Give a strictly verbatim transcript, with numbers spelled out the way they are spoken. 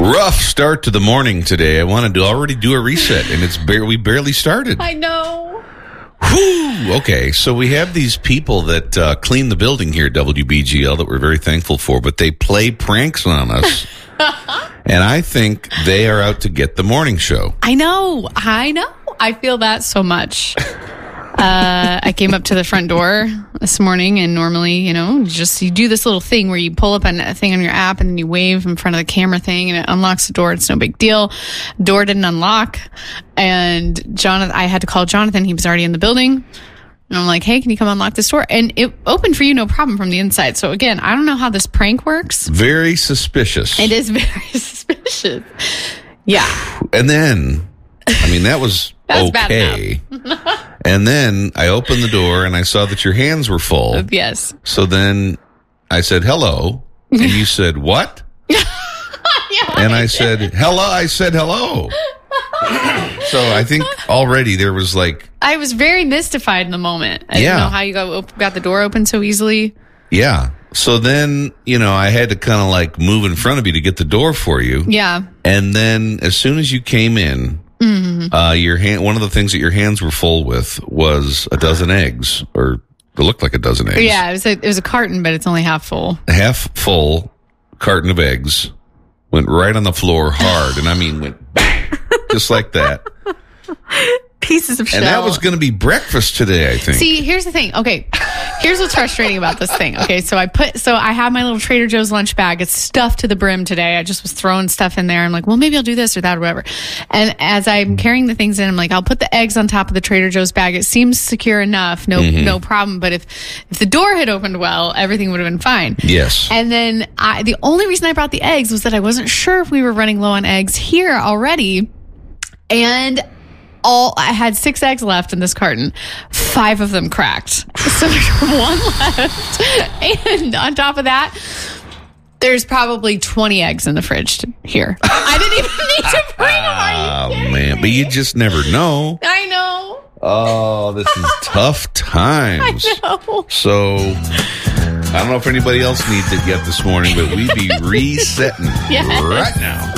Rough start to the morning today. I wanted to already do a reset, and it's bar- we barely started. I know. Whew. Okay, so we have these people that uh, clean the building here at W B G L that we're very thankful for, but they play pranks on us. And I think they are out to get the morning show. I know. I know. I feel that so much. Uh, I came up to the front door this morning, and normally, you know, just you do this little thing where you pull up a thing on your app and then you wave in front of the camera thing, and it unlocks the door. It's no big deal. Door didn't unlock, and Jonathan, I had to call Jonathan. He was already in the building, and I'm like, "Hey, can you come unlock this door?" And it opened for you, no problem, from the inside. So again, I don't know how this prank works. Very suspicious. It is very suspicious. Yeah. And then, I mean, that was, that was okay. And then I opened the door and I saw that your hands were full. Yes. So then I said, hello. And you said, what? Yeah, and I, I said, hello. I said, hello. So I think already there was like... I was very mystified in the moment. I yeah. didn't know how you got, got the door open so easily. Yeah. So then, you know, I had to kind of like move in front of you to get the door for you. Yeah. And then as soon as you came in, mm-hmm. uh, your hand, one of the things that your hands were full with was a dozen eggs, or it looked like a dozen eggs. Yeah, it was a, it was a carton, but it's only half full. A half full carton of eggs went right on the floor hard. And I mean, went bang, just like that. Pieces of shell. And that was going to be breakfast today, I think. See, here's the thing. Okay, here's what's frustrating about this thing. Okay, so I put, so I have my little Trader Joe's lunch bag. It's stuffed to the brim today. I just was throwing stuff in there. I'm like, well, maybe I'll do this or that or whatever. And as I'm carrying the things in, I'm like, I'll put the eggs on top of the Trader Joe's bag. It seems secure enough. No, mm-hmm. no problem. But if, if the door had opened well, everything would have been fine. Yes. And then I, the only reason I brought the eggs was that I wasn't sure if we were running low on eggs here already. And all I had six eggs left in this carton. Five of them cracked. So there's one left. And on top of that, there's probably twenty eggs in the fridge here. I didn't even need to bring them. Are you oh, man. But you just never know. I know. Oh, this is tough times. I know. So I don't know if anybody else needs it yet this morning, but we be resetting yes. right now.